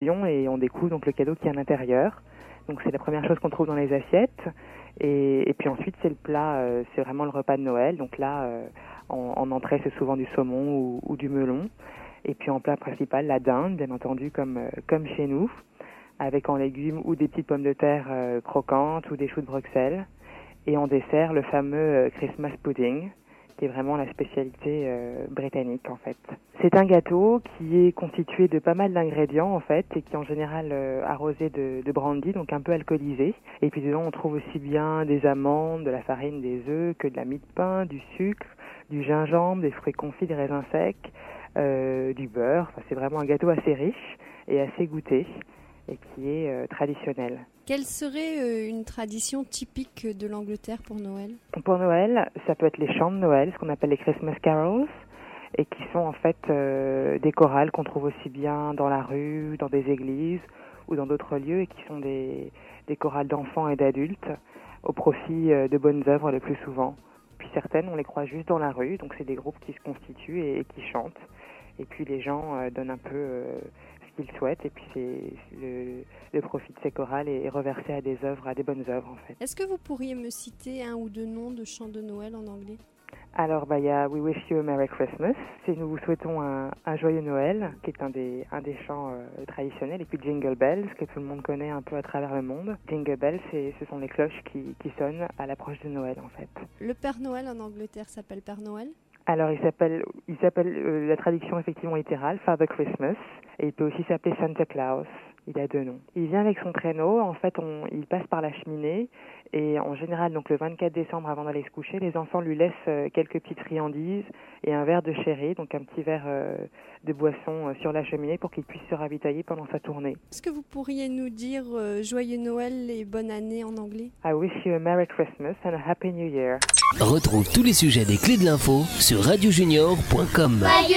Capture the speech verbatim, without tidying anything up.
réveillon et on découvre donc le cadeau qui est à l'intérieur. Donc c'est la première chose qu'on trouve dans les assiettes. Et, et puis ensuite c'est le plat, euh, c'est vraiment le repas de Noël. Donc là, euh, en, en entrée c'est souvent du saumon ou, ou du melon. Et puis en plat principal, la dinde, bien entendu, comme, euh, comme chez nous, avec en légumes ou des petites pommes de terre euh, croquantes ou des choux de Bruxelles. Et en dessert, le fameux euh, Christmas pudding, qui est vraiment la spécialité euh, britannique en fait. C'est un gâteau qui est constitué de pas mal d'ingrédients en fait et qui est en général euh, arrosé de, de brandy, donc un peu alcoolisé. Et puis dedans on trouve aussi bien des amandes, de la farine, des œufs, que de la mie de pain, du sucre, du gingembre, des fruits confits, des raisins secs, euh, du beurre. Enfin, c'est vraiment un gâteau assez riche et assez goûté et qui est euh, traditionnel. Quelle serait euh, une tradition typique de l'Angleterre pour Noël ? Pour Noël, ça peut être les chants de Noël, ce qu'on appelle les Christmas carols, et qui sont en fait euh, des chorales qu'on trouve aussi bien dans la rue, dans des églises ou dans d'autres lieux, et qui sont des, des chorales d'enfants et d'adultes au profit euh, de bonnes œuvres le plus souvent. Puis certaines, on les croise juste dans la rue, donc c'est des groupes qui se constituent et, et qui chantent. Et puis les gens euh, donnent un peu euh, ce qu'ils souhaitent, et puis c'est le, le profit de ces chorales est, est reversé à des œuvres, à des bonnes œuvres en fait. Est-ce que vous pourriez me citer un ou deux noms de chants de Noël en anglais ? Alors, bah, il y a We Wish You a Merry Christmas, c'est Nous vous souhaitons un, un joyeux Noël, qui est un des, un des chants euh, traditionnels, et puis Jingle Bells, que tout le monde connaît un peu à travers le monde. Jingle Bells, c'est, ce sont les cloches qui, qui sonnent à l'approche de Noël en fait. Le Père Noël en Angleterre s'appelle Père Noël ? Alors, il s'appelle, il s'appelle euh, la traduction effectivement littérale, Father Christmas, et il peut aussi s'appeler Santa Claus. Il a deux noms. Il vient avec son traîneau. En fait, on, il passe par la cheminée. Et en général, donc le vingt-quatre décembre, avant d'aller se coucher, les enfants lui laissent euh, quelques petites friandises et un verre de sherry, donc un petit verre euh, de boisson euh, sur la cheminée pour qu'il puisse se ravitailler pendant sa tournée. Est-ce que vous pourriez nous dire euh, Joyeux Noël et bonne année en anglais ? I wish you a Merry Christmas and a Happy New Year. Retrouve tous les sujets des clés de l'info sur radio junior point com.